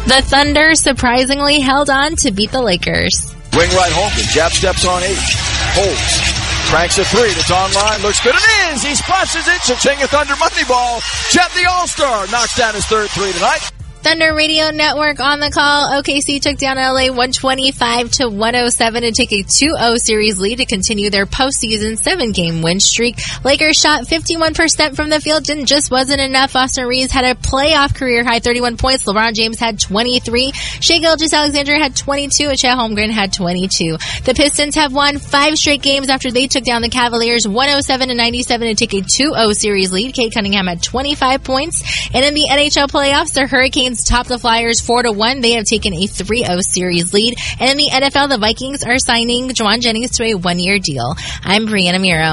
The Thunder surprisingly held on to beat the Lakers. Wing right Holmgren. Jab steps on H. Holds. Cranks a three. The tongue line. Looks good. It is. He splashes it. Cha-ching, a Thunder money ball. Jet the All-Star knocks down his third three tonight. Thunder Radio Network on the call. OKC took down LA 125-107 to take a 2-0 series lead to continue their postseason 7-game win streak. Lakers shot 51% from the field and just wasn't enough. Austin Reeves had a playoff career high 31 points. LeBron James had 23. Shai Gilgeous-Alexander had 22 and Chet Holmgren had 22. The Pistons have won 5 straight games after they took down the Cavaliers 107-97 to take a 2-0 series lead. Cade Cunningham had 25 points. And in the NHL playoffs, the Hurricanes top the Flyers 4-1. They have taken a 3-0 series lead. And in the NFL, the Vikings are signing Juwan Jennings to a 1-year deal. I'm Brianna Miro.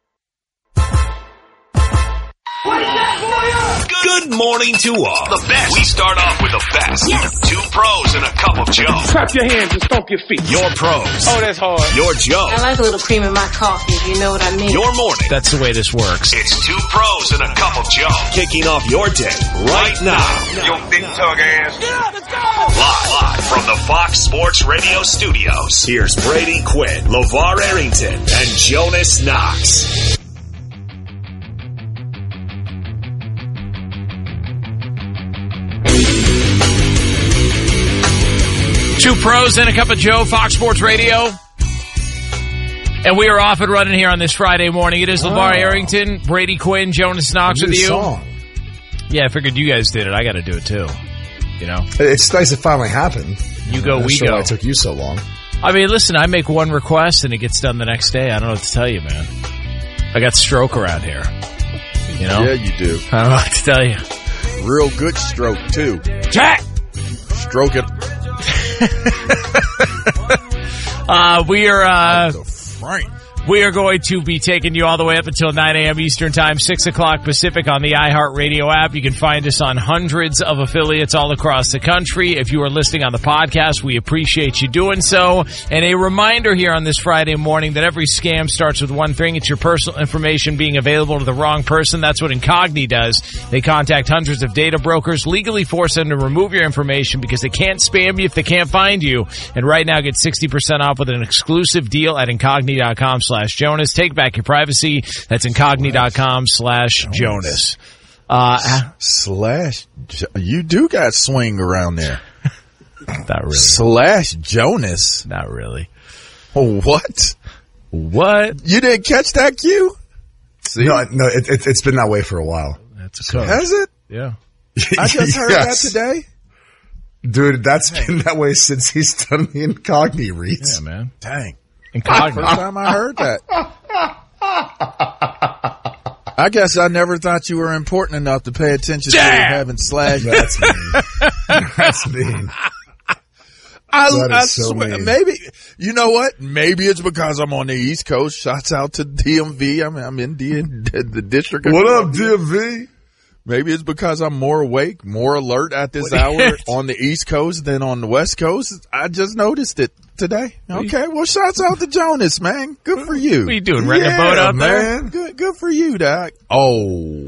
Good morning to all. The best. We start off with the best. Yes. 2 pros and a cup of Joe. Clap your hands and stomp your feet. Your pros. Oh, that's hard. Your Joe. I like a little cream in my coffee, if you know what I mean. Your morning. That's the way this works. It's 2 pros and a cup of Joe. Kicking off your day right now. Yo, big tug ass. Yeah, let's go. Live from the Fox Sports Radio studios. Here's Brady Quinn, LeVar Arrington, and Jonas Knox. Two pros and a cup of Joe, Fox Sports Radio. And we are off and running here on this Friday morning. It is LeVar Arrington, Brady Quinn, Jonas Knox with you. Song. Yeah, I figured you guys did it. I got to do it too. You know? It's nice it finally happened. You go, we go. Why it took you so long. I mean, listen, I make one request and it gets done the next day. I don't know what to tell you, man. I got stroke around here. You know? Yeah, you do. I don't know what to tell you. Real good stroke, too. Jack! Stroke it. We are going to be taking you all the way up until 9 a.m. Eastern Time, 6 o'clock Pacific on the iHeartRadio app. You can find us on hundreds of affiliates all across the country. If you are listening on the podcast, we appreciate you doing so. And a reminder here on this Friday morning that every scam starts with one thing. It's your personal information being available to the wrong person. That's what Incogni does. They contact hundreds of data brokers, legally force them to remove your information because they can't spam you if they can't find you. And right now, get 60% off with an exclusive deal at Incogni.com/Jonas. Take back your privacy. That's Incogni.com/Jonas. You do got swing around there. Not really. /Jonas. Not really. Oh, what? What? You didn't catch that cue? See? No, it's been that way for a while. That's a code. Has it? Yeah. I just heard that today. Dude, that's been that way since he's done the Incogni reads. Yeah, man. Dang. Incogni. First time I heard that. I guess I never thought you were important enough to pay attention to having slash. That's mean. That's mean. I swear, mean. Maybe, you know what? Maybe it's because I'm on the East Coast. Shouts out to DMV. I'm in the district. What up, DMV? Maybe it's because I'm more awake, more alert at this hour on the East Coast than on the West Coast. I just noticed it today. Okay, well, shouts out to Jonas, man. Good for you. What are you doing, renting a boat out man. There? Good for you, Doc. Oh.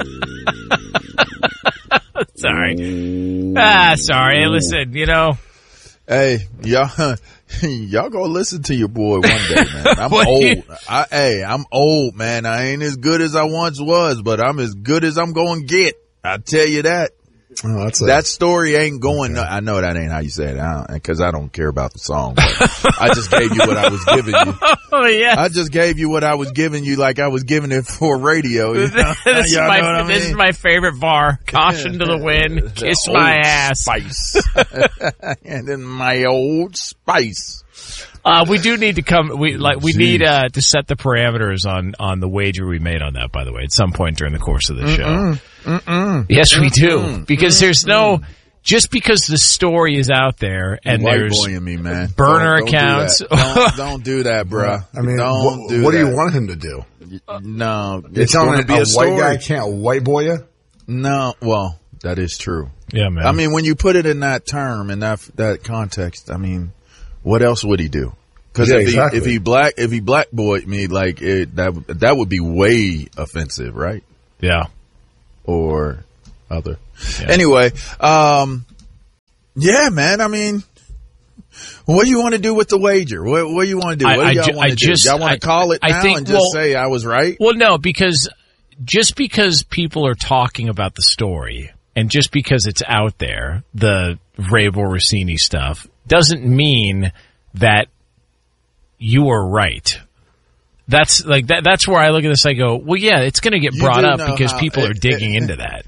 Sorry. Sorry. Hey, listen, you know. Hey, y'all go listen to your boy one day, man. I'm old. I'm old, man. I ain't as good as I once was, but I'm as good as I'm going to get. I tell you that. Oh, that story ain't going. Okay. I know that ain't how you say it, because I don't care about the song. But I just gave you what I was giving you. Oh yeah. I just gave you what I was giving you, like I was giving it for radio. You know? This is my favorite bar. Caution to the wind. Kiss my ass. Spice. And then my Old Spice. We do need to come. We need to set the parameters on the wager we made on that. By the way, at some point during the course of the show. Yes, we do, because there's no. Just because the story is out there and there's me, man. burner accounts. Don't do that, bro. I mean, what do you want him to do? No, you're telling him a white guy can't white boy you? No, well, that is true. Yeah, man. I mean, when you put it in that term, in that context, I mean. What else would he do? Because if he black boyed me, like that would be way offensive, right? Yeah. Or other. Yeah. Anyway, Yeah, man. I mean, what do you want to do with the wager? What do you want to do? What do y'all want to do? Y'all want to call it now and just say I was right? Well, no, because just because people are talking about the story and just because it's out there, the Vrabel Rossini stuff, doesn't mean that you are right. That's like that's where I look at this. I go, well, yeah, it's going to get brought up because people are digging into that.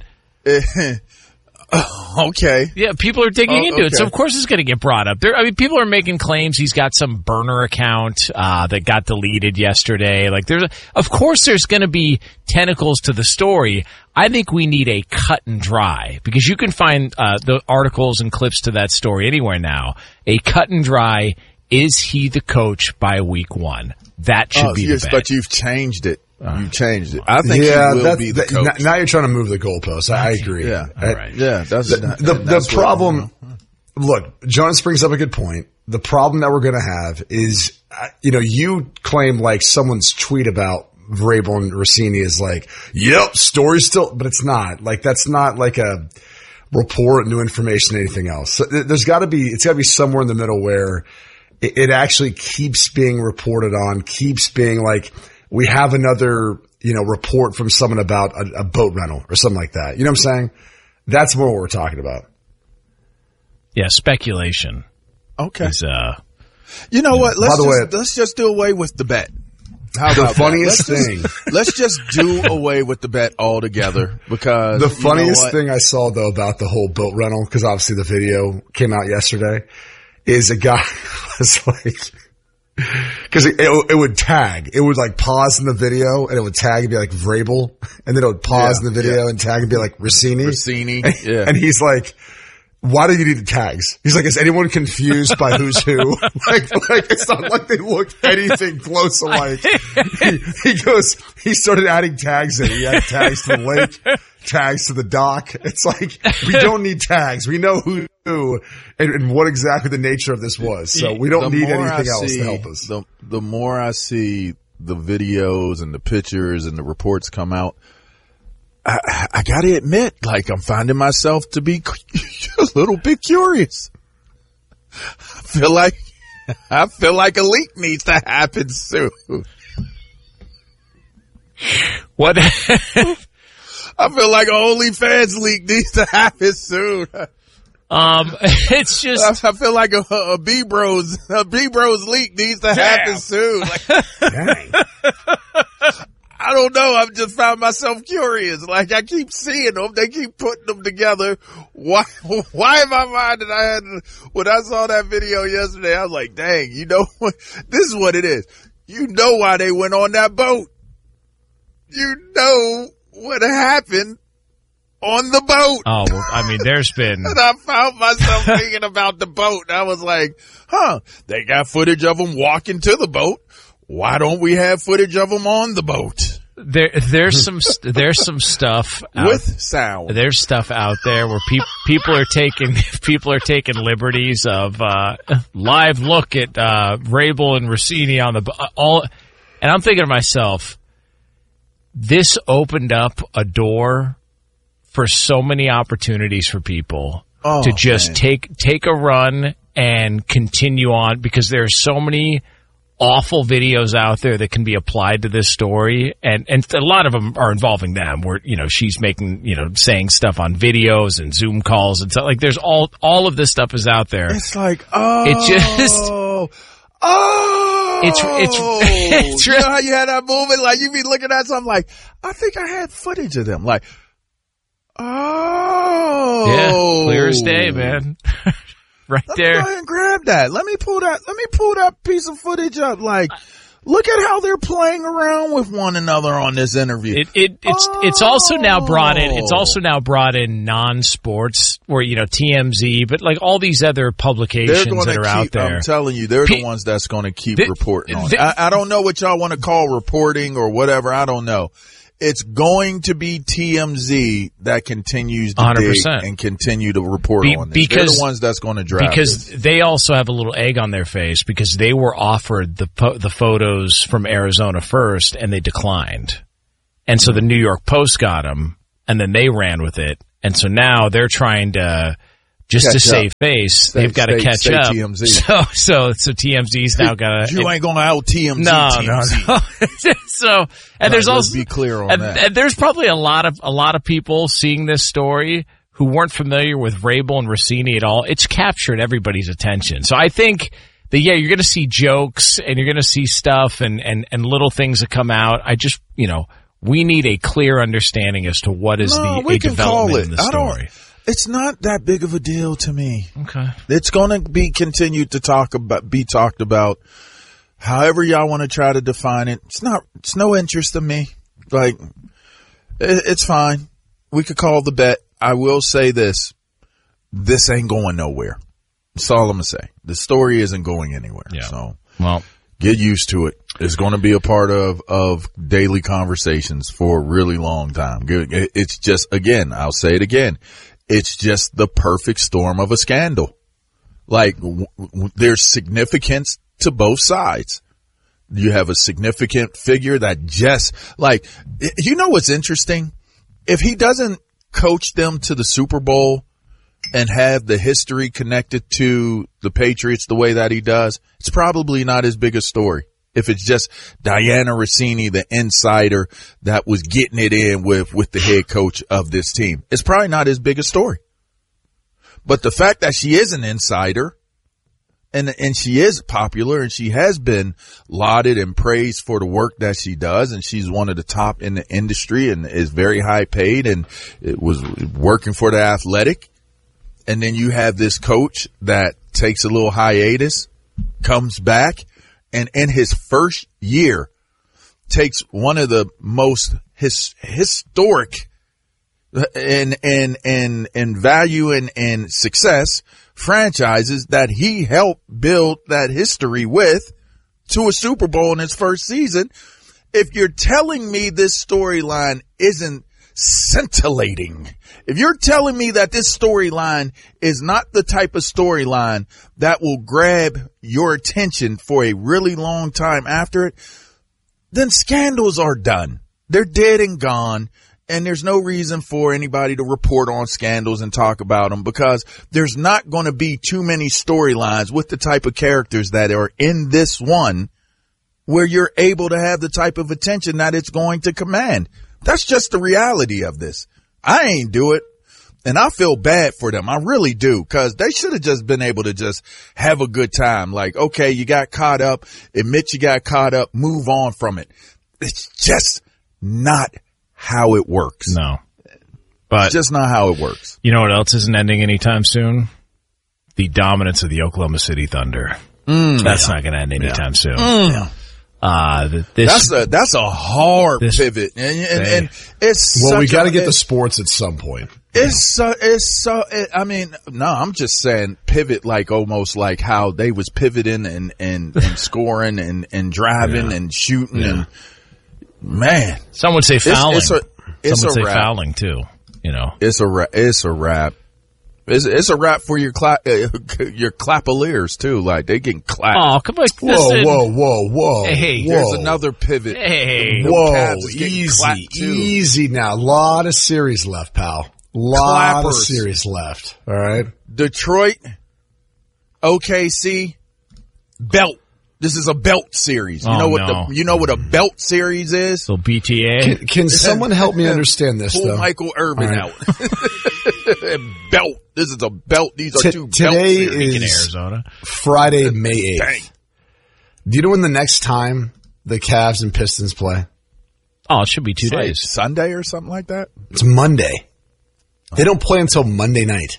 Okay. Yeah, people are digging into it, so of course it's going to get brought up. People are making claims he's got some burner account that got deleted yesterday. Like, of course there's going to be tentacles to the story. I think we need a cut and dry, because you can find the articles and clips to that story anywhere now. A cut and dry, is he the coach by week 1? That should be the bet. But you've changed it. You changed it. I think he will be the coach. Now you're trying to move the goalpost. I agree. Yeah. All right. Yeah. That's the problem. Look, Jonas brings up a good point. The problem that we're going to have is, you claim like someone's tweet about Vrabel and Rossini is like, yep, story's still, but it's not. Like, that's not like a report, new information, anything else. So it's got to be somewhere in the middle where it actually keeps being reported on, keeps being like, we have another, report from someone about a boat rental or something like that. You know what I'm saying? That's more what we're talking about. Yeah, speculation. Okay. You know what? Let's just do away with the bet. How about the funniest thing? Let's just do away with the bet altogether, because the funniest thing I saw though about the whole boat rental, because obviously the video came out yesterday, is a guy was like, because it would tag. It would like pause in the video and it would tag and be like Vrabel, and then it would pause in the video and tag and be like Rossini. Yeah. And he's like, why do you need the tags? He's like, is anyone confused by who's who? like it's not like they look anything close alike. He goes, he started adding tags in. He added tags to the lake, tags to the dock. It's like, we don't need tags. We know who and what exactly the nature of this was. So we don't need anything else to help us. The more I see the videos and the pictures and the reports come out, I gotta admit, like, I'm finding myself to be a little bit curious. I feel like a leak needs to happen soon. What? I feel like an OnlyFans leak needs to happen soon. It's just, I feel like a B-Bros leak needs to happen soon. Like, dang. I don't know. I've just found myself curious. Like, I keep seeing them. They keep putting them together. Why in my mind did I had, when I saw that video yesterday, I was like, dang, you know what? This is what it is. You know why they went on that boat. You know what happened on the boat. Oh, well, I mean, there's been. And I found myself thinking about the boat. And I was like, they got footage of them walking to the boat. Why don't we have footage of them on the boat? There's some stuff with sound. There's stuff out there where people are taking liberties of live look at Vrabel and Rossini on the all, and I'm thinking to myself, this opened up a door for so many opportunities for people to just take a run and continue on, because there are so many awful videos out there that can be applied to this story, and a lot of them are involving them, where she's making saying stuff on videos and Zoom calls and stuff. Like, there's all of this stuff is out there. It's like it's you know how you had that moment, like you be looking at something like, I think I had footage of them, like, yeah, clear as day, man. Right there. Let me go ahead and grab that. Let me pull that piece of footage up. Like, look at how they're playing around with one another on this interview. It's also now brought in. It's also now brought in non-sports, or TMZ, but like all these other publications that are out there. I'm telling you, they're the ones that's going to keep reporting on it. I don't know what y'all want to call reporting or whatever. I don't know. It's going to be TMZ that continues to 100%. Dig and continue to report on this. They're the ones that's going to drive because this. They also have a little egg on their face, because they were offered the photos from Arizona first and they declined. And so the New York Post got them, and then they ran with it. And so now they're trying to just to save face, they've got to catch up. TMZ. So TMZ's now got to. You ain't going to out TMZ. No. So, and there's also be clear on that. And there's probably a lot of people seeing this story who weren't familiar with Vrabel and Rossini at all. It's captured everybody's attention. So I think that, you're going to see jokes and you're going to see stuff and little things that come out. I just, we need a clear understanding as to what is a development in the story. It's not that big of a deal to me. Okay. It's going to be continued to be talked about. However y'all want to try to define it. It's no interest in me. Like, it's fine. We could call the bet. I will say this ain't going nowhere. That's all I'm going to say. The story isn't going anywhere. Yeah. So, well, get used to it. It's going to be a part of daily conversations for a really long time. It's just, again, I'll say it again. It's just the perfect storm of a scandal. Like, there's significance to both sides. You have a significant figure that just, like, what's interesting? If he doesn't coach them to the Super Bowl and have the history connected to the Patriots the way that he does, it's probably not as big a story. If it's just Diana Rossini, the insider that was getting it in with the head coach of this team, it's probably not as big a story. But the fact that she is an insider and she is popular and she has been lauded and praised for the work that she does, and she's one of the top in the industry and is very high paid and it was working for the Athletic. And then you have this coach that takes a little hiatus, comes back, and in his first year takes one of the most historic and value and success franchises that he helped build that history with to a Super Bowl in his first season. If you're telling me this storyline isn't scintillating, if you're telling me that this storyline is not the type of storyline that will grab your attention for a really long time after it, then scandals are done. They're dead and gone. And there's no reason for anybody to report on scandals and talk about them, because there's not going to be too many storylines with the type of characters that are in this one where you're able to have the type of attention that it's going to command. That's just the reality of this. I ain't do it. And I feel bad for them. I really do, because they should have just been able to just have a good time. Like, okay, you got caught up. Admit you got caught up. Move on from it. It's just not how it works. No. But it's just not how it works. You know what else isn't ending anytime soon? The dominance of the Oklahoma City Thunder. That's not going to end anytime soon. That's a hard pivot, and it's we got to get the sports at some point. I'm just saying pivot, like almost like how they was pivoting and scoring and driving and shooting and man. Some would say fouling. Some would say wrap. Fouling too. It's a wrap. It's a wrap for your clapaliers too. Like they getting clapped. Oh, come on! Whoa! Hey, there's another pivot. Hey, whoa! Easy now. A lot of series left, pal. Lot of series left. All right. Detroit, OKC, belt. This is a belt series. You know what a belt series is? So BTA. Can someone help me understand this? Pull though? Michael Irvin out. Belt. This is a belt. These are two belts. Today is in Arizona. Friday, May 8th. Dang. Do you know when the next time the Cavs and Pistons play? Oh, it should be 2 days. Like Sunday or something like that? It's Monday. They don't play until Monday night.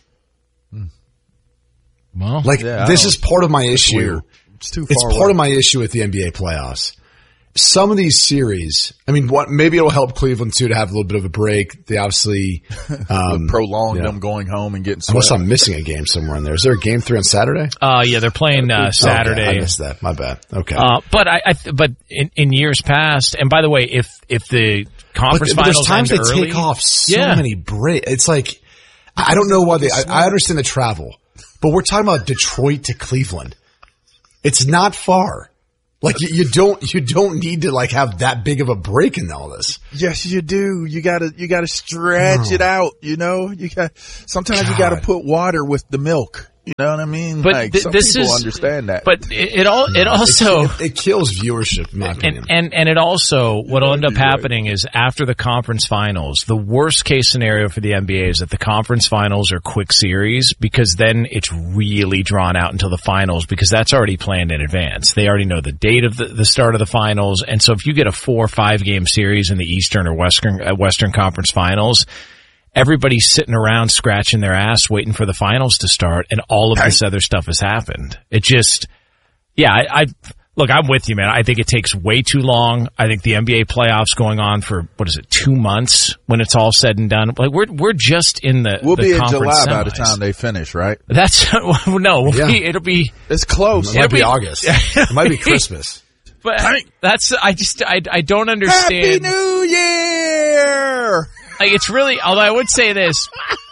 Well, this is part of my issue. Weird. It's too far It's part of my issue with the NBA playoffs. Some of these series, maybe it'll help Cleveland too to have a little bit of a break. They obviously prolong them going home and getting swept. Unless I'm missing a game somewhere in there. Is there a game 3 on Saturday? Yeah, they're playing Saturday. Okay, I missed that. My bad. Okay. But in years past, and by the way, if the conference finals there's times end they early, take off so many breaks. It's like I don't know why I understand the travel, but we're talking about Detroit to Cleveland. It's not far. Like you don't need to like have that big of a break in all this. Yes, you do. You gotta stretch it out. You know, sometimes you gotta put water with the milk. You know what I mean? But like, some people understand that. But it also it kills viewership, in my opinion. And it also what'll end up happening is after the conference finals, the worst case scenario for the NBA is that the conference finals are quick series, because then it's really drawn out until the finals, because that's already planned in advance. They already know the date of the start of the finals, and so if you get a 4 or 5 game series in the Eastern or Western Conference Finals, everybody's sitting around scratching their ass waiting for the finals to start, and all of this other stuff has happened. It just, look, I'm with you, man. I think it takes way too long. I think the NBA playoffs going on for, 2 months when it's all said and done. Like, we're just in the We'll the be in conference July semis. by the time they finish, right? That's, no, it'll be. It's close. It might be August. It might be Christmas. But that's, I don't understand. Happy New Year! Like, it's really, although I would say this,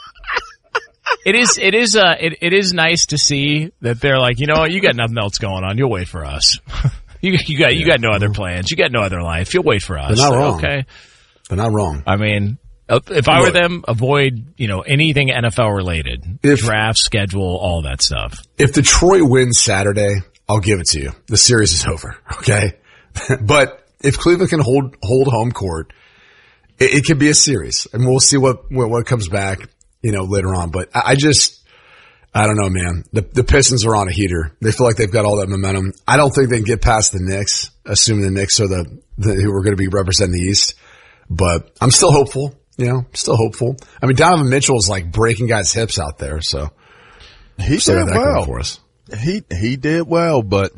it is nice to see that they're like, you know what, you got nothing else going on. You'll wait for us. You got no other plans. You got no other life. You'll wait for us. They're not wrong. Okay. They're not wrong. I mean, if I were them, avoid, anything NFL related. Draft, schedule, all that stuff. If Detroit wins Saturday, I'll give it to you. The series is over. Okay. But if Cleveland can hold home court, it could be a series, and we'll see what comes back, later on. But I don't know, man. The Pistons are on a heater. They feel like they've got all that momentum. I don't think they can get past the Knicks, assuming the Knicks are the who are going to be representing the East. But I'm still hopeful, still hopeful. I mean, Donovan Mitchell is like breaking guys' hips out there, so he did well for us. He did well, but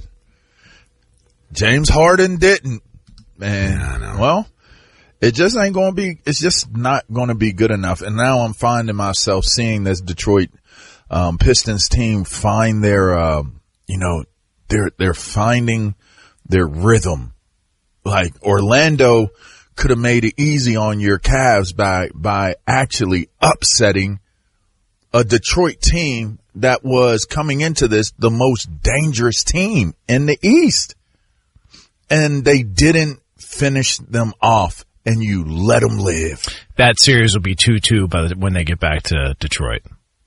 James Harden didn't. Man, yeah, I know. Well, it just ain't going to be, it's just not going to be good enough. And now I'm finding myself seeing this Detroit Pistons team find their, they're finding their rhythm. Like Orlando could have made it easy on your Cavs by actually upsetting a Detroit team that was coming into this the most dangerous team in the East. And they didn't finish them off. And you let them live. That series will be 2-2 when they get back to Detroit.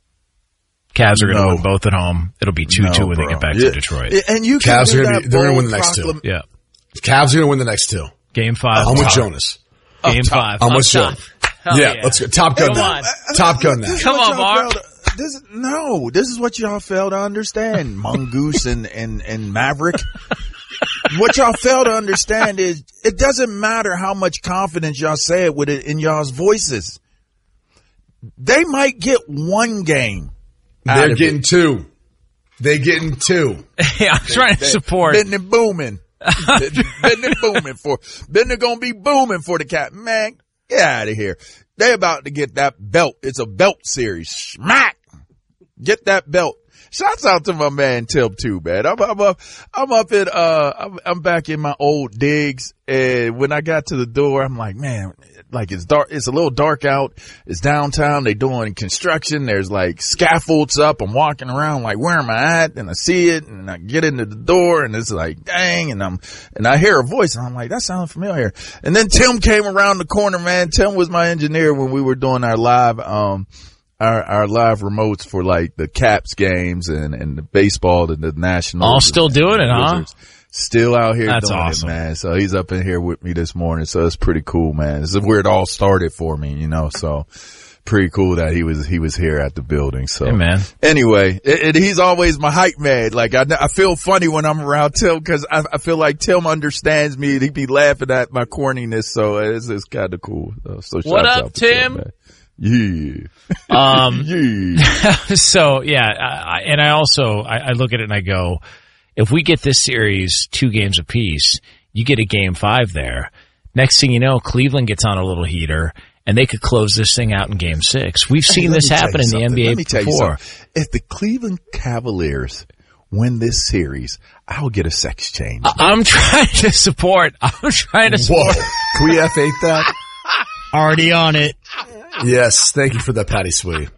Cavs are going to win both at home. It'll be 2-2 when they get back to Detroit. And you Cavs are going to win the next two. Yeah. Cavs are going to win the next two. Game 5. I'm with Jonas. Game 5. I'm with Jonas. Yeah, let's go. Top Gun now. Top Gun now. Come on, Mark. This is what y'all fail to understand, Mongoose and Maverick. What y'all fail to understand is it doesn't matter how much confidence y'all say it with it in y'all's voices. They might get one game. They're getting two. They're getting two. Yeah, I'm trying to support. Business booming. Business gonna be booming for the Cat. Man, get out of here. They about to get that belt. It's a belt series. Smack. Get that belt. Shouts out to my man Tim too, man. I'm back in my old digs, and when I got to the door, I'm like, man, like it's dark. It's a little dark out. It's downtown. They doing construction. There's like scaffolds up. I'm walking around like, where am I at? And I see it, and I get into the door, and it's like, dang, and I hear a voice, and I'm like, that sounds familiar. And then Tim came around the corner, man. Tim was my engineer when we were doing our live, our live remotes for like the Caps games and the baseball and the Nationals. All still doing it, huh? Still out here That's doing awesome. it, man. So he's up in here with me this morning. So it's pretty cool, man. This is where it all started for me, so pretty cool that he was here at the building. So, hey, man. Anyway, he's always my hype man. Like I feel funny when I'm around Tim because I feel like Tim understands me. He'd be laughing at my corniness. So it's kind of cool. So what shouts up, out to Tim? man. Yeah. Yeah. So yeah, and I also I look at it and I go, if we get this series 2 games apiece, you get a game 5 there. Next thing you know, Cleveland gets on a little heater, and they could close this thing out in game 6. We've seen this happen in the NBA before. If the Cleveland Cavaliers win this series, I'll get a sex change. I'm trying to support. Whoa. Can we F8 that? Already on it. Yes. Thank you for that, Patty Sweet.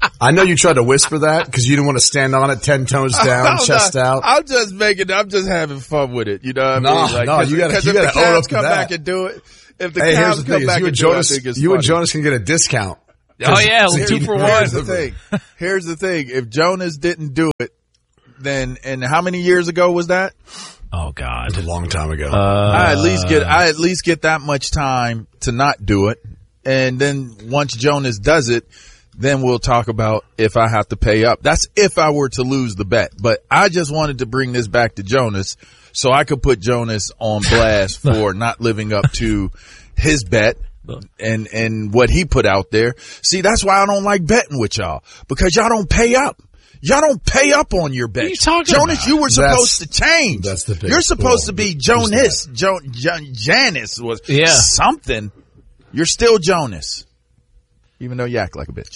I know you tried to whisper that because you didn't want to stand on it 10 toes down, chest out. I'm just having fun with it. You know what I mean? No, you got to own up to come that. back and do it. If the here's Cavs the come thing: back you and do it, I think it's and funny. Jonas can get a discount. Oh yeah, 2 for 1. Here's the thing. Here's the thing. If Jonas didn't do it, then and how many years ago was that? Oh God, It was a long time ago. I at least get that much time to not do it, and then once Jonas does it, then we'll talk about if I have to pay up. That's if I were to lose the bet. But I just wanted to bring this back to Jonas so I could put Jonas on blast for not living up to his bet. And what he put out there. See, that's why I don't like betting with y'all, because y'all don't pay up. Y'all don't pay up on your bet. What are you talking Jonas, about? you were supposed to change. That's the big You're supposed to be Jonas. Who's Janice was something. You're still Jonas. Even though you act like a bitch.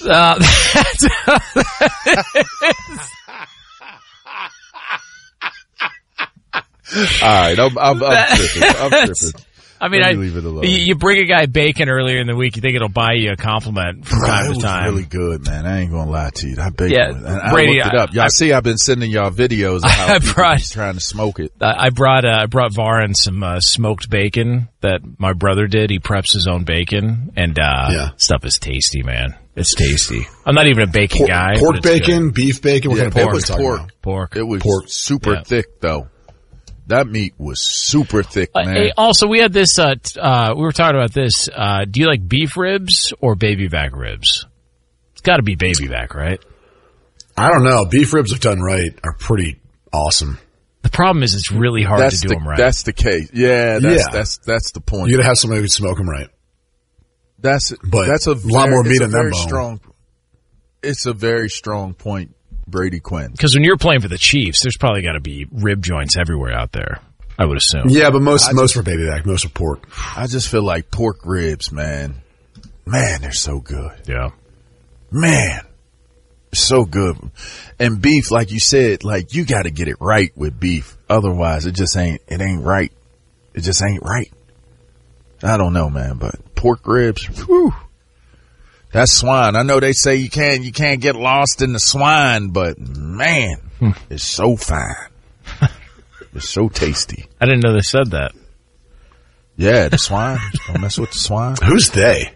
All right, I'm tripping. I mean, leave it alone. You bring a guy bacon earlier in the week, you think it'll buy you a compliment from time to time. It was really good, man. I ain't gonna lie to you. That bacon, Yeah, I Brady, looked it up. Y'all see, I've been sending y'all videos of how he's trying to smoke it. I brought Varan some smoked bacon that my brother did. He preps his own bacon, and stuff is tasty, man. It's tasty. I'm not even a bacon guy. Pork bacon, beef bacon. What kind of bacon? It was pork. It was super thick, though. That meat was super thick, man. Hey, also, we had this, we were talking about this. Do you like beef ribs or baby back ribs? It's got to be baby back, right? I don't know. Beef ribs, if done right, are pretty awesome. The problem is it's really hard to do them right. That's the case. Yeah, that's the point. You got to have somebody who can smoke them right. That's a lot more meat in that bone. It's a very strong point. Brady Quinn. Because when you're playing for the Chiefs, there's probably got to be rib joints everywhere out there, I would assume. Yeah, but most for baby back, most for pork. I just feel like pork ribs, man. Man, they're so good. Yeah. Man, so good. And beef, like you said, like you got to get it right with beef. Otherwise, it ain't right. It just ain't right. I don't know, man, but pork ribs, whew. That's swine. I know they say you can't get lost in the swine, but man, it's so fine. It's so tasty. I didn't know they said that. Yeah, the swine. Don't mess with the swine. Who's they?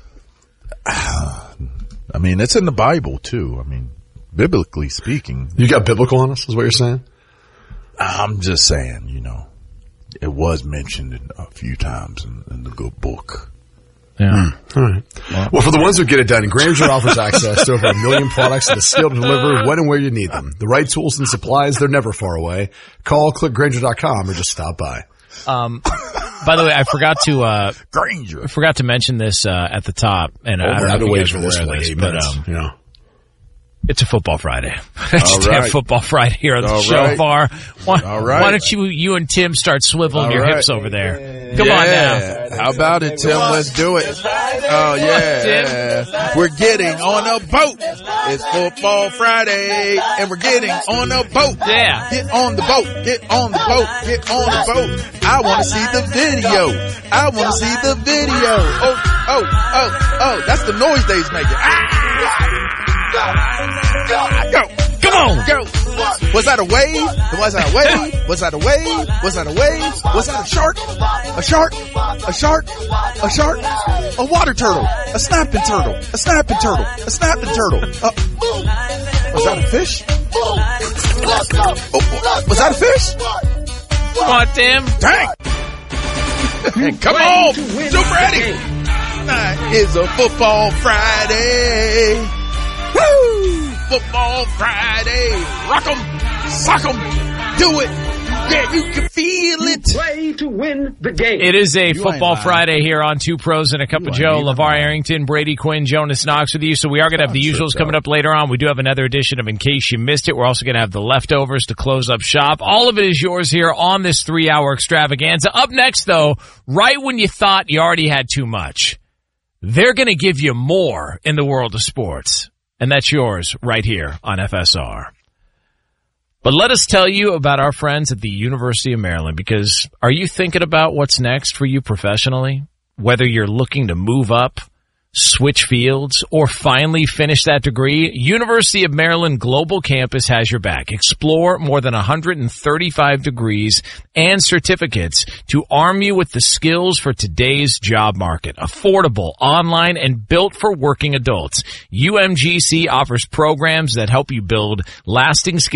I mean, it's in the Bible too. I mean, biblically speaking. You got biblical on us, is what you're saying? I'm just saying, it was mentioned a few times in the good book. Yeah. All right. Well, for the ones who get it done, Grainger offers access to over 1 million products and the skill to deliver when and where you need them. The right tools and supplies, they're never far away. Call, click Grainger.com, or just stop by. By the way, I forgot to Grainger. I forgot to mention this at the top, and I don't know if you guys were aware of this, but it's a Football Friday. Just have Football Friday here on the show bar. Why don't you and Tim start swiveling your hips over there? Come on now. How about it, Tim? Let's do it. Oh, yeah. Tim. We're getting on a boat. It's Football Friday, and we're getting on a boat. Yeah. Get on the boat. Get on the boat. Get on the boat. I want to see the video. I want to see the video. Oh. That's the noise they's making. Go. Come on. Go. Was that a wave? Was that a wave? Was that a wave? Was that a wave? Was that a shark? A shark? A shark? A shark? A water turtle? A snapping turtle? A snapping turtle? A snapping turtle? Was that a fish? Was that a fish? Come on, Tim. Dang. Come on. Super Eddie. Tonight is a Football Friday. Woo! Football Friday. Rock 'em, sock 'em, do it. Yeah, you can feel it. Play to win the game. It is a Football Friday here on Two Pros and a Cup of Joe. LeVar Arrington, Brady Quinn, Jonas Knox with you. So we are going to have the usuals coming up later on. We do have another edition of In Case You Missed It. We're also going to have the leftovers to close up shop. All of it is yours here on this 3-hour extravaganza. Up next, though, right when you thought you already had too much, they're going to give you more in the world of sports. And that's yours right here on FSR. But let us tell you about our friends at the University of Maryland, because are you thinking about what's next for you professionally? Whether you're looking to move up, Switch fields, or finally finish that degree? University of Maryland Global Campus has your back. Explore more than 135 degrees and certificates to arm you with the skills for today's job market. Affordable, online, and built for working adults. UMGC offers programs that help you build lasting skills